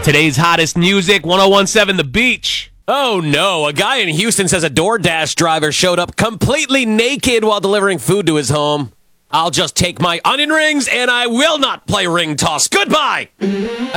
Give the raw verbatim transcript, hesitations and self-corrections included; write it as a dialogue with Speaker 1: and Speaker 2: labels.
Speaker 1: Today's hottest music, one oh one seven The Beach.
Speaker 2: Oh no, a guy in Houston says a DoorDash driver showed up completely naked while delivering food to his home. I'll just take my onion rings and I will not play ring toss. Goodbye!